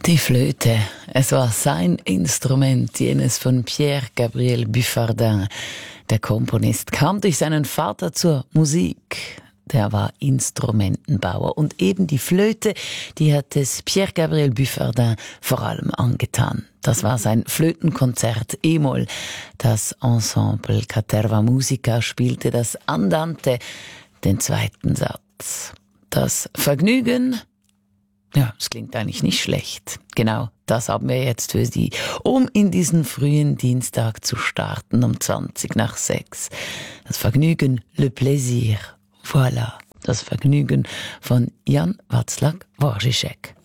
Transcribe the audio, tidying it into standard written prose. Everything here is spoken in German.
Die Flöte, es war sein Instrument, jenes von Pierre Gabriel Buffardin. Der Komponist kam durch seinen Vater zur Musik. Der war Instrumentenbauer und eben die Flöte, die hat es Pierre Gabriel Buffardin vor allem angetan. Das war sein Flötenkonzert E-Moll. Das Ensemble Caterva Musica spielte das Andante, den zweiten Satz. Das Vergnügen, ja, es klingt eigentlich nicht schlecht. Genau, das haben wir jetzt für Sie, um in diesen frühen Dienstag zu starten, um 6:20. Das Vergnügen, le plaisir. Voilà, das Vergnügen von Jan Václav Dvořáček.